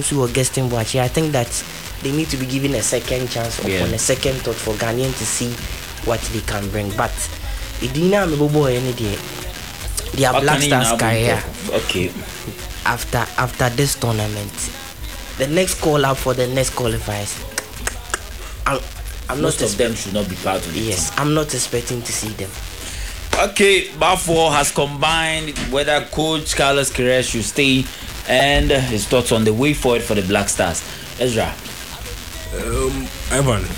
comes to Augustine Boachi, I think that they need to be given a second chance or on a second thought for Ghanaian to see what they can bring. But Idina Mebobo any day, their Black Stars career. Okay. After this tournament, the next call up for the next qualifiers, I'm most of them should not be part of it. Yes, I'm not expecting to see them. Okay, Bafo has combined whether Coach Carlos Queiroz should stay and his thoughts on the way forward for the Black Stars. Ezra. Ivan.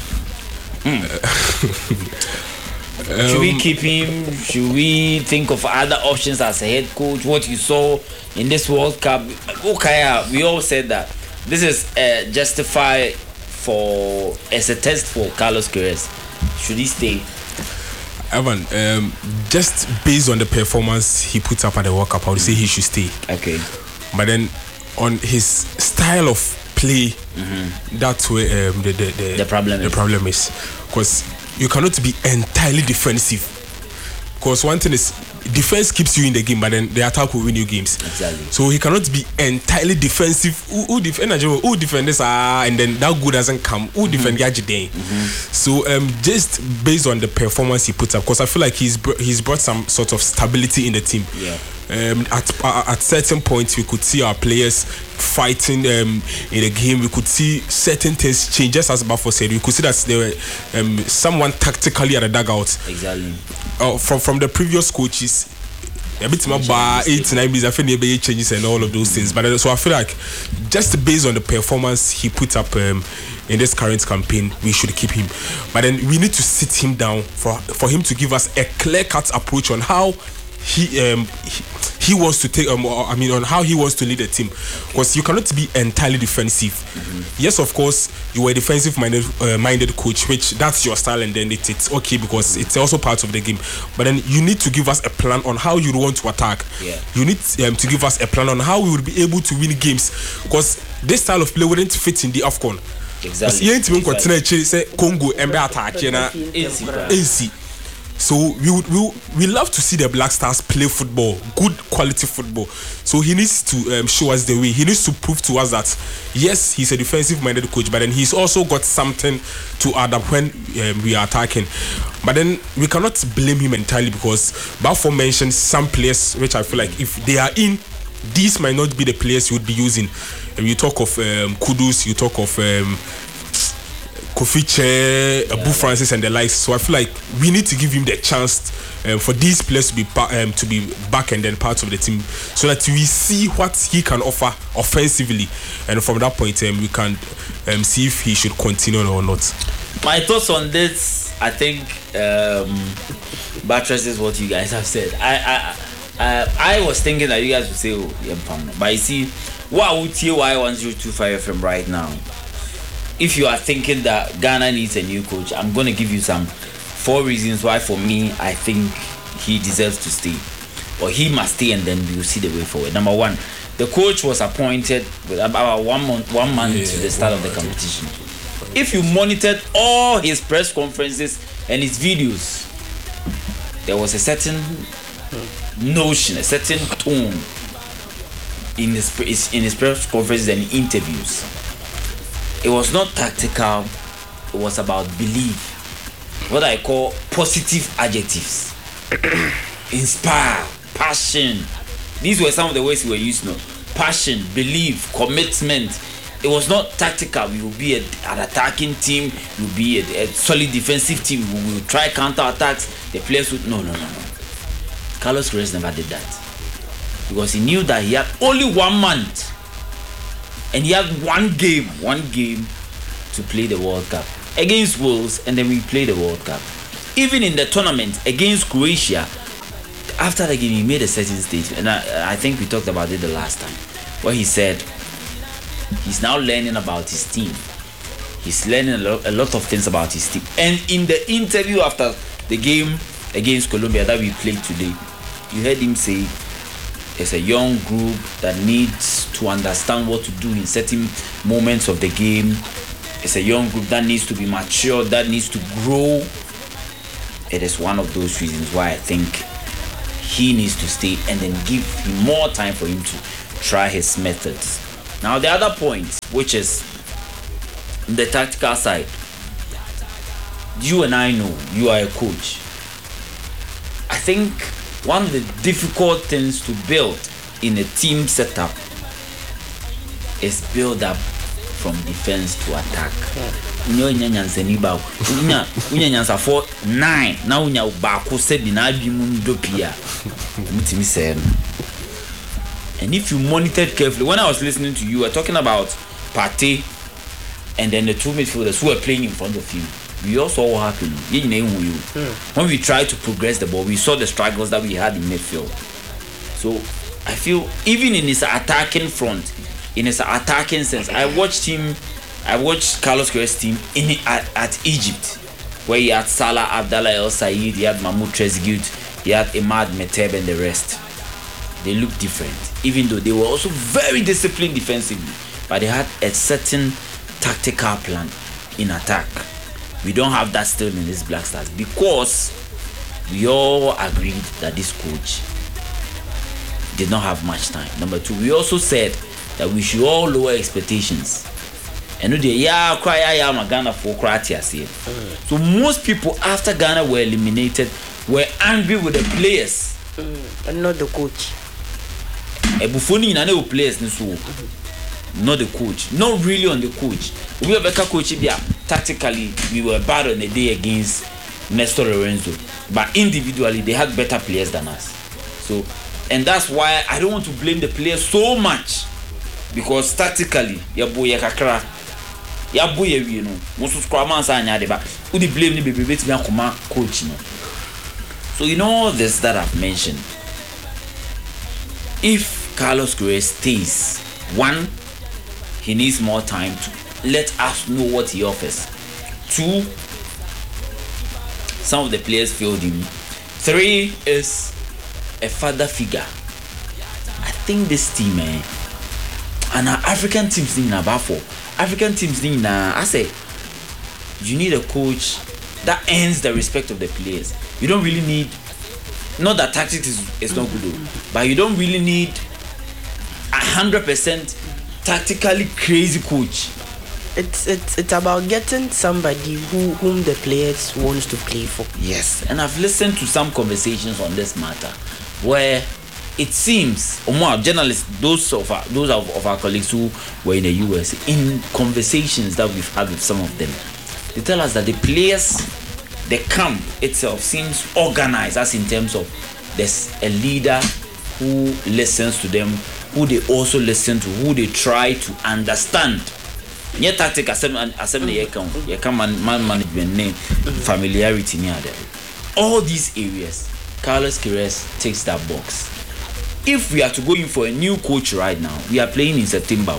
Should we keep him? Should we think of other options as a head coach? What you saw in this World Cup? Okay, we all said that this is justified as a test for Carlos Queiroz. Should he stay? Evan, just based on the performance he put up at the World Cup, I would say he should stay. Okay. But then on his style of play, that's where the problem is. Because you cannot be entirely defensive. Because one thing is, defense keeps you in the game, but then the attack will win you games. Exactly. So he cannot be entirely defensive. Who defend this? And then that good doesn't come. Who defend Gajide? So just based on the performance he put up, because I feel like he's brought some sort of stability in the team. Yeah. At certain points, we could see our players fighting in the game. We could see certain things change. Just as Bafo said, we could see that there were someone tactically at the dugout. Exactly. From the previous coaches, a bit more bar 8 to 9 minutes. I think there changes and all of those things. But so I feel like just based on the performance he put up in this current campaign, we should keep him. But then we need to sit him down for him to give us a clear-cut approach on how he wants to take on how he wants to lead the team, because you cannot be entirely defensive. Yes, of course, you are a defensive minded coach, which that's your style, and then it's okay because it's also part of the game. But then you need to give us a plan on how you want to attack. You need to give us a plan on how we will be able to win games, because this style of play wouldn't fit in the AFCON. Exactly. Congo and attack, easy. So we love to see the Black Stars play football, good quality football. So he needs to show us the way. He needs to prove to us that yes, he's a defensive-minded coach, but then he's also got something to add up when we are attacking. But then we cannot blame him entirely, because Bafo mentioned some players which I feel like if they are in, these might not be the players you would be using. You talk of Kudus, you talk of Kofiche, Abu Francis and the likes. So I feel like we need to give him the chance for these players to be back and then part of the team, so that we see what he can offer offensively, and from that point we can see if he should continue or not. My thoughts on this, I think, buttresses what you guys have said. I was thinking that you guys would say, but you see, what would TY 1025 FM right now? If you are thinking that Ghana needs a new coach, I'm going to give you some 4 reasons why, for me, I think he deserves to stay, or he must stay, and then we'll see the way forward. Number 1, the coach was appointed with about one month to the start of the competition. If you monitored all his press conferences and his videos, there was a certain notion, a certain tone in his press conferences and interviews. It was not tactical, it was about belief. What I call positive adjectives. Inspire, passion. These were some of the words we were using. Passion, belief, commitment. It was not tactical. We will be an attacking team, we will be a solid defensive team, we will try counter-attacks. The players would... No. Carlos Queiroz never did that. Because he knew that he had only 1 month. And he had one game to play the World Cup against Wales, and then we played the World Cup. Even in the tournament against Croatia, after the game, he made a certain statement, and I think we talked about it the last time, where he said he's now learning about his team. He's learning a lot of things about his team. And in the interview after the game against Colombia that we played today, you heard him say, it's a young group that needs to understand what to do in certain moments of the game. It's a young group that needs to be mature, that needs to grow. It is one of those reasons why I think he needs to stay, and then give him more time for him to try his methods. Now the other point, which is the tactical side, you and I know you are a coach. I think one of the difficult things to build in a team setup is build up from defense to attack. For 9 now bako said in Abimundopia. And if you monitored carefully, when I was listening to you, we were talking about Partey and then the two midfielders who were playing in front of you. We also saw what happened. When we tried to progress the ball, we saw the struggles that we had in midfield. So I feel even in his attacking front, in his attacking sense, I watched Carlos Queiroz' team at Egypt, where he had Salah, Abdallah El Said, he had Mahmoud Trezeguet, he had Imad Meteb and the rest. They looked different, even though they were also very disciplined defensively, but they had a certain tactical plan in attack. We don't have that still in this Black Stars because we all agreed that this coach did not have much time. Number 2, we also said that we should all lower expectations. And Ghana for Croatia. So most people after Ghana were eliminated were angry with the players and not the coach. Ebufoni na no players not the coach, not really on the coach. We were better coach. Tactically, we were bad on the day against Nestor Lorenzo, but individually they had better players than us. So, and that's why I don't want to blame the players so much, because tactically, you know, most of Scrum say but who the blame the baby to be coach. So in all this that I've mentioned, if Carlos Queiroz stays, 1, he needs more time to let us know what he offers. 2, some of the players failed him. 3 is a father figure. I think this team, and our African teams in about 4. African teams in I say, you need a coach that earns the respect of the players. You don't really need, not that tactics is not good, but you don't really need 100% tactically crazy coach. It's about getting somebody whom the players wants to play for. Yes, and I've listened to some conversations on this matter where it seems, or more journalists, those of our colleagues who were in the US, in conversations that we've had with some of them, they tell us that the players, the camp itself seems organized, as in terms of there's a leader who listens to them, who they also listen to, who they try to understand. Nye tactic assembly you can man management name familiarity near there. All these areas, Carlos Queiroz takes that box. If we are to go in for a new coach right now, we are playing in September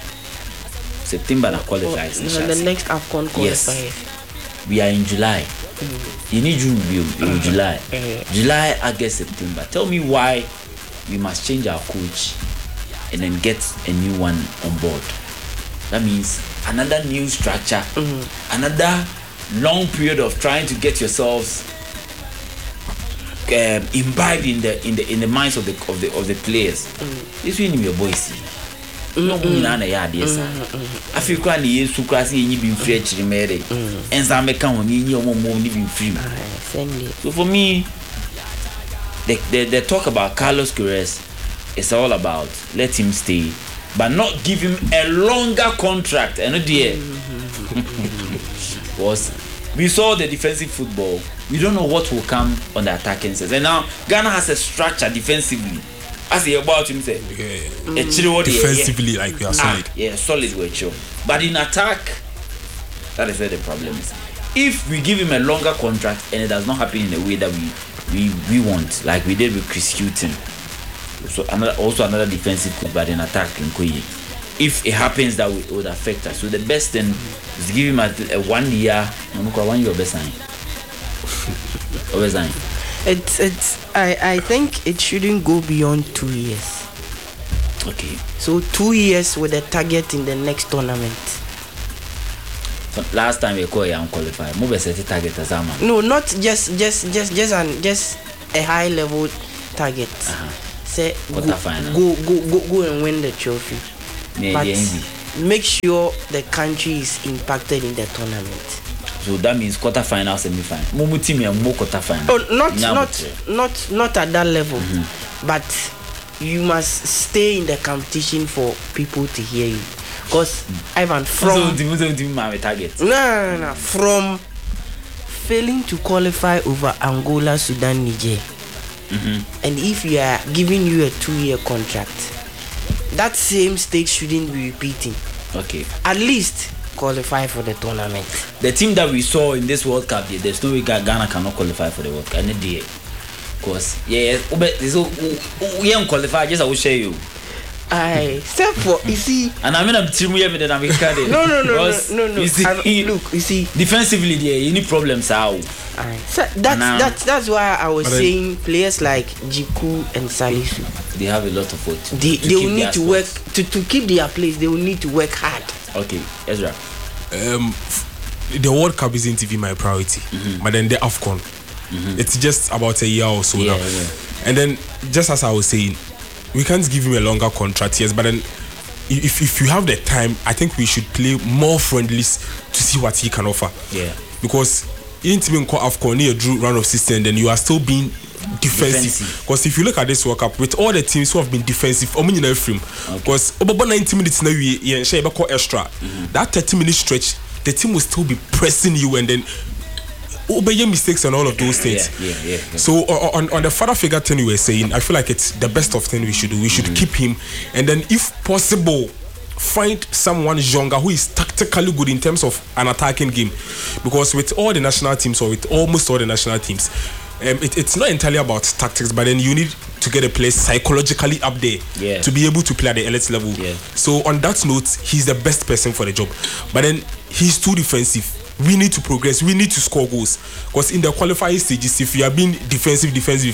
that qualifies. The next AFCON qualifies. Yes. We are in July. You need June in July. July, August, September. Tell me why we must change our coach and then get a new one on board. That means another new structure, another long period of trying to get yourselves imbibed in the minds of the players. This will be your boys. No, I feel quite near Sukrasi and you been free to marry, and some account in your mom living free. So for me, the talk about Carlos Queiroz is all about let him stay, but not give him a longer contract. And was we saw the defensive football. We don't know what will come on the attacking sense. And now Ghana has a structure defensively. As he about himself, defensively, like we are solid. Solid with you. But in attack, that is where the problem is. If we give him a longer contract and it does not happen in the way that we want, like we did with Chris Hughton, so another defensive coach, but in attack in Koye. If it happens that way, it would affect us. So the best thing is to give him a 1 year. 1 year best sign. I think it shouldn't go beyond 2 years. Okay. So 2 years with a target in the next tournament. So last time we call you unqualified. Move set a target as a man. No, not just a high level target. Say go and win the trophy. but make sure the country is impacted in the tournament. So that means quarter-final, semi-final. Mumu team and more quarter-final. Oh, not at that level, but you must stay in the competition for people to hear you. Because Ivan, from from failing to qualify over Angola, Sudan, Niger, and if you are giving you a 2-year contract, that same mistake shouldn't be repeating. Okay. At least qualify for the tournament. The team that we saw in this World Cup, there's no way Ghana cannot qualify for the World Cup. Because we don't qualify. Just I will share you. Except for you see, and I mean I'm team here with the American. No. You see, look, you see, defensively there any problems how. So that's why I was saying players like Jiku and Salisu, they have a lot of work. They will need to work to keep their place. They will need to work hard. Okay, Ezra. The World Cup isn't even my priority, but then the AFCON, it's just about a year or so now. Yeah. And then just as I was saying, we can't give him a longer contract, yes, but then if you have the time, I think we should play more friendlies to see what he can offer. Yeah. Because in team called AFCON near drew round of 16, then you are still being defensive. Because if you look at this World Cup with all the teams who have been defensive, because about 90 minutes now we extra. That 30-minute stretch, the team will still be pressing you and then obey your mistakes and all of those things. Yeah. So on the father figure thing you were saying, I feel like it's the best of thing we should do. We should keep him, and then if possible, find someone younger who is tactically good in terms of an attacking game. Because with all the national teams, or with almost all the national teams, it's not entirely about tactics, but then you need to get a player psychologically up there to be able to play at the elite level. So on that note, he's the best person for the job, but then he's too defensive. We need to progress. We need to score goals. Because in the qualifying stages, if you are being defensive,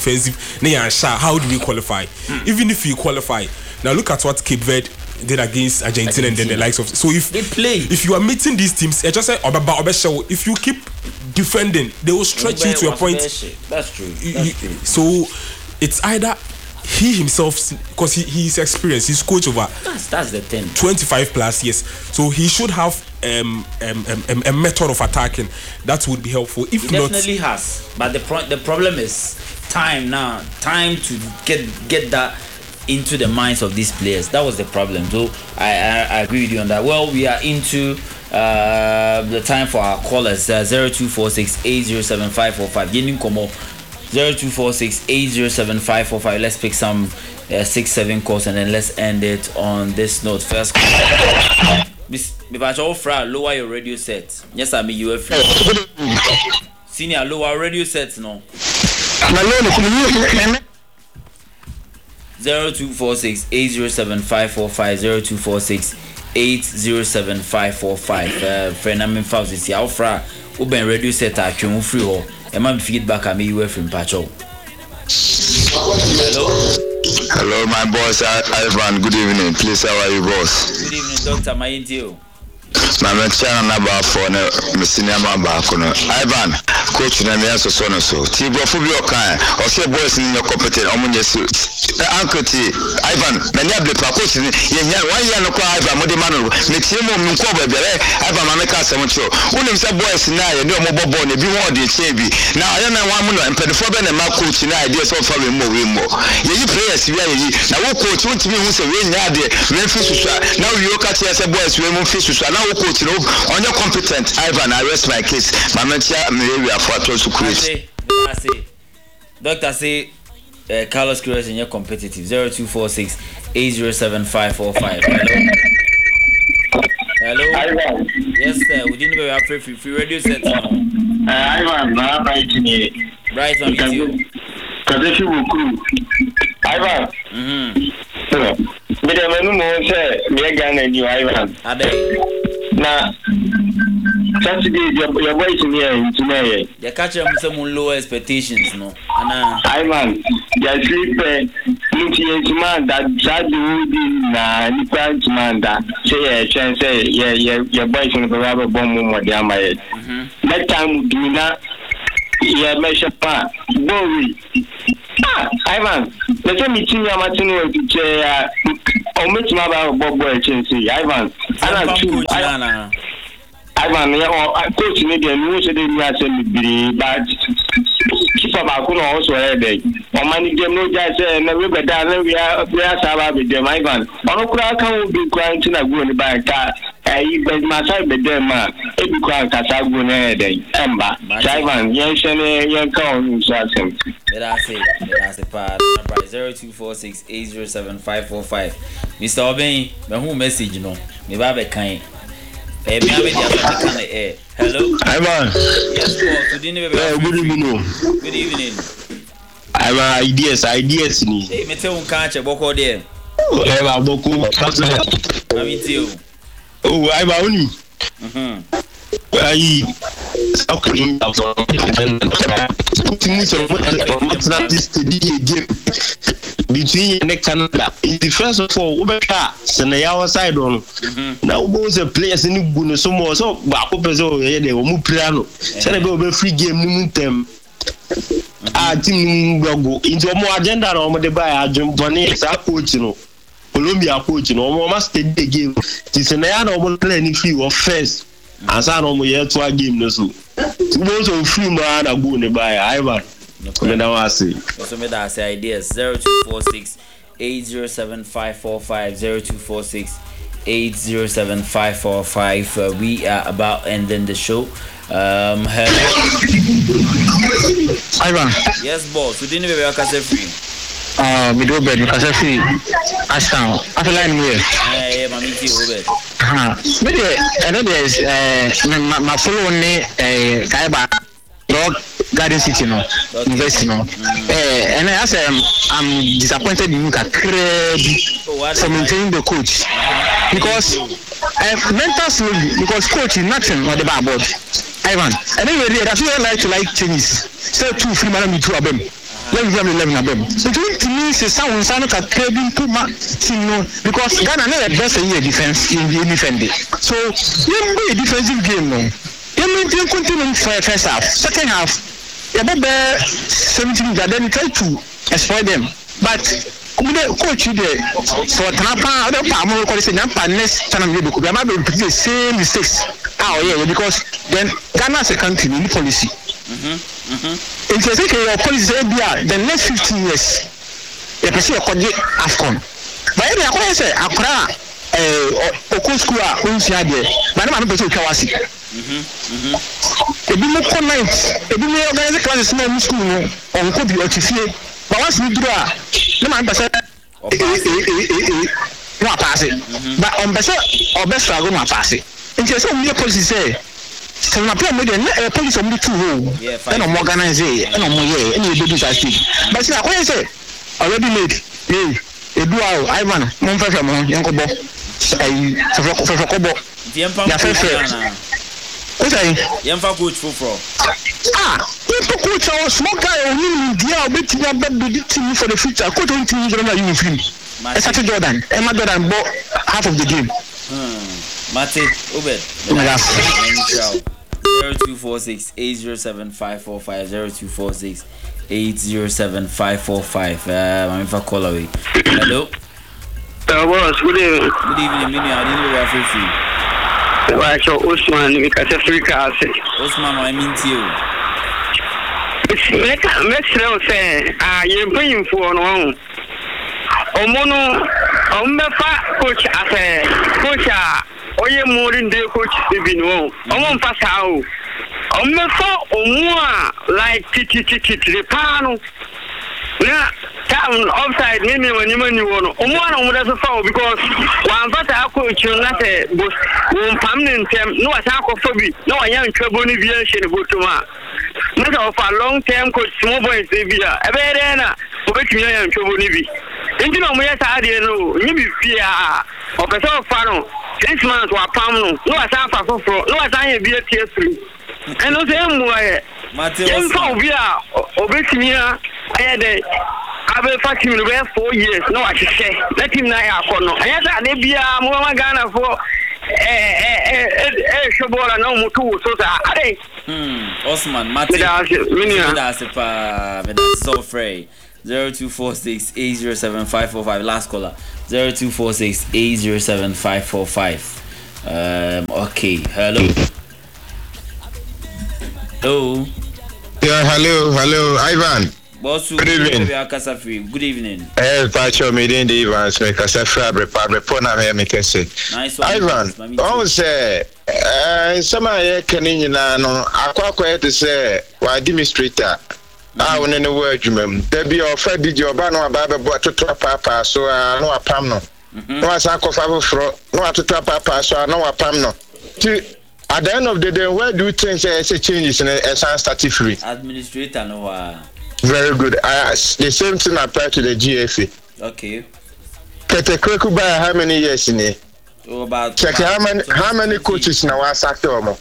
how do we qualify? Even if you qualify, now look at what Cape Verde did against Argentina and then the likes of. So if they play, if you are meeting these teams, I just say if you keep defending, they will stretch you to a point. That's true. So it's either he himself, because he's experienced, he's coach over that's the thing 25 plus years, so he should have a method of attacking that would be helpful. If he definitely has, but the problem is time to get that into the minds of these players. That was the problem. So I agree with you on that. Well, we are into the time for our callers. 0246807545. Yenim Komo 0246807545. Let's pick some 6-7 calls and then let's end it on this note. First call. Lower your radio set. Yes, I mean you are free. Senior, lower radio sets no. 0246807545. 0246807545. Friend, I'm in Fauci. See how far Uben radio set at you free or a man feedback at me you were from Pacho. Hello, my boss Ivan. Good evening. Please, how are you, boss? Good evening, Doctor. My interview. My mention number for the senior member. Ivan, coach, na me so so. Tibo phobia kan. O say boys in your competent. Omunye so. Uncle T. Ivan, many of the coach in yan 1 year no kwa Ivan mode manu. Me tie mo nko ba bere. Ivan ma make asem cho. Unim say boys na ye no mo bobo na bi ho de che bi. Na ayo na wan mo no empedifo be na ma coach na idea so fa we mo. Ye players we yi. Na wo coach won hu say we nya de. Me fi susu. Na we yo ka tie say boys we mo fi susu. Na wo coach no on your competent. Ivan, I rest my case. My mentia me we are for to create. I say Doctor say Carlos Queiroz in your competitive 0246807545. Hello. Ivan. Yes, sir. We didn't know we free radio set. Ivan, right to me. Right on you. Kadeshi Wuku. Ivan. Me the menu mo say me Ghana and you Ivan. Ade. Na Saturday your boy to me into me. You catch them some low expectations, no. Ivan, you sleep into man that Saturday na nipa man that say chance say your boy to the rubber bomb mo dey am my. That time do na yeah measure pa Bowie. Ivan, let me tell you Martin to o me tuma ba bobo chensi Ivan ana tu Ivan ya coach ni de no se de ni asem bibiri but keeper ba ko no also head o mani game no ja say na we beda na we asaba be dem Ivan ono kura kan wo bi kura ntina go ni ba ka e be ma sai be dem ma e bi kura ka sa go na head emba Ivan yen shene yen ka on so asem that's it pa 0246807545 Mr. Obey me who message no me ba be kan me have the hello Ivan. Yes, good evening. Good evening. Ivan, ideas ni. Hey, me tell you can't boko there. Ivan boko. I mean you. Oh, Ivan only. Ai okay between the Canada in the first of all ubeka sene yawo side on na ubo se players ni gunu so mo so ba ko peso ye de o mu piano sene be obe free game ni muntem team gbogo into mo agenda na mo de ba adwon boni sa coach no Colombia coach no mo ma stay the game ti sene ya na mo play ni free of first asa no mo ye to a game no so mo so free ma na go ne ba Ivan so me that say ideas 0246807545 0246807545 we are about ending the show. Hello Ivan. Yes boss, we didn't be cassette free. Middle bed cassette free ashdown after line here. Yeah mami ti Robert. Maybe I know there's my follow on Kaiba Dog Garden City no University no and I say I'm disappointed in Luka for maintaining the coach because mental slowly because coach is nothing on the backboard Ivan and anyway I feel like changes so 2 free man me 2 of them let me have 11 of them so to me say someone ka craving too much because Ghana never best in defense in defending so you play a defensive game no you continue first half second half you better 17 then try to exploit them but coach there for Tanapa other part more call say Nampa next time you go be repeat the same mistakes because then Ghana is a country in policy if you say your policy the next 15 years you can see a AFCON but if you say Accra Okosukura unsia there but na person Kawasi ebi mo comment ebi mo organize classes na school no on ko bi otifie but once we do na man person no pass it but on person obest go no pass it nti say we policy say so na plan me the policy on the two hole and on organize and on moye and you do that thing but say I say already late edu Ivan mo fa fa mo yankobo for kobo ya fa okay yemfa coach for if coach or small guy win dia bet you the team for the future coach on team you know film it's Jordan Emma Jordan bought half of the game Mate Obed 0246807545 0246807545 I'm in for call away. Hello boss good evening Mini I didn't know free Wa cho Usman mi ka se free ka se Usman I mean to you make sure say you paying for no omono ommefa coach ase coach oye morin de coach bi no omon fa sao ommefa omua like titi pano na town offside nini wani wono omwana omuda so fa because wan fata coach na se won pamne ntem no wa ta ko fobi no wa yan twabo ni bi ahye ne botuma na for long term coach small boys e bia ebere na obetumi yan twabo ni bi nti no mo yesa ade no nyi bia o pese fa no 6 months wa pam no wa ta fa foforo no wa ta yan bi tie3 eno se mu aye Mateo so bia obetumi ayede abe fatim no be 4 years no wa hye let him na ya kono ayata de bia mo ma Ghana for shobola na mutu so sa ade Osman Mateo that's so free 0246-807-545. Last caller. 0246-807-545. Okay. Hello. Hello. Yeah, hello, Ivan. Boss, good evening. Good evening. Pacho, me didn't even make Kasafra, Repona, make a say. Nice one. Ivan, oh, say, some I can no, I to say, why administrator. I want any word, you mean. There be your Fred did your banner about to trap papa, so I know a pam no. No, I saw for no to trap papa, so I know a pam no. At the end of the day, where do you think there's a changes in a starting free? Administrator, no. Very good. The same thing applies to the GFA. Okay. Kete Kweku by how many years in it? Oh, about check how many coaches now are sacked omo.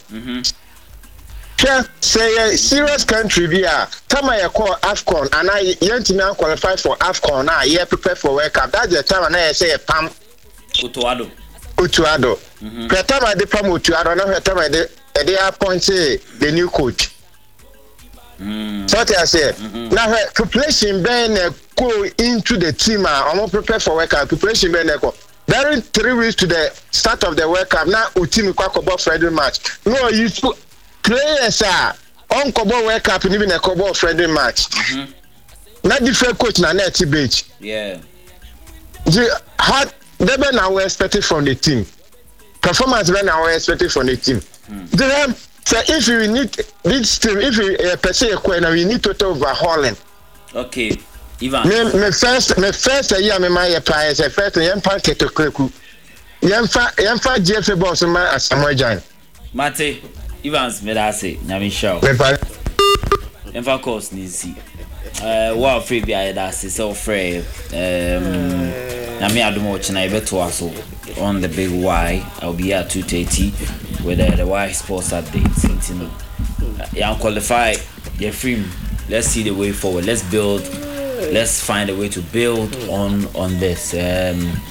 Say a serious country be a time I call AFCON and I yentimi qualify for AFCON now you prepare for World Cup. That's the time I say a pam Utuado. The time I the pam Utuado now the time they appoint the new coach. So what I say now preparation ben go into the team I'm prepare for World Cup. Preparation ben go during 3 weeks to the start of the World Cup now team kwako friendly match. No you players are on Kobo World Cup and even a Kobo friendly match. Not different coach na net beach. Yeah. Had they been now expected from the team. Performance been now expected from the team. So if you need this team, if you pursue a coin, we need total overhauling. Okay, Ivan. Me first year me my players first yam packet to Kweku. Yam fa GFA boss man as Samojan. Mate, Ivan's medase, Nyami show. Enfa course nisi. Wa free bi ayedase so free. Nyami adumo china ibeto aso on the big Y. I'll be at 2:30 with the Y Sports updates. Yeah, qualify. You're free. Let's see the way forward. Let's build. Let's find a way to build on this. I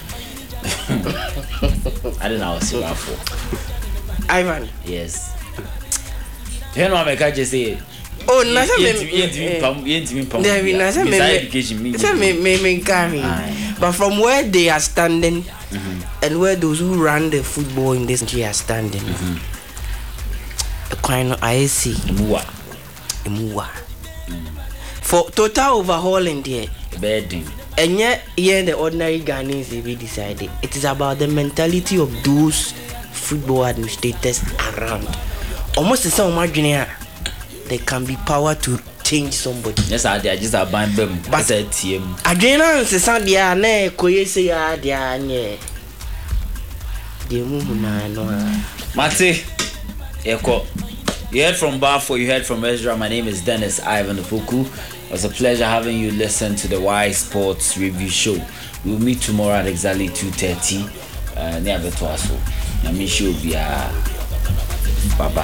don't know what to for. Ivan. Yes. You know what I just say? Oh, but from where they are standing and where those who run the football in this country are standing, I see Imua. For total overhauling there, bedding. And yet, the ordinary Ghanaians they be decided. It is about the mentality of those football administrators around. Almost the same margin there can be power to change somebody. Yes, I just a buying them. But I team. Adriana se sandia ne koyese ya dia nye. De muhuna no. Mate, Eko. You heard from Bafo, you heard from Ezra. My name is Dennis Ivan Opoku. It was a pleasure having you listen to the Y Sports Review Show. We'll meet tomorrow at exactly 2:30. Near Betuaso. Namisho via Baba.